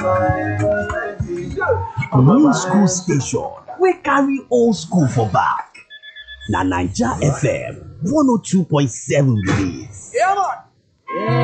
New school station we carry old school for back. Na Naija FM 102.7 be dis.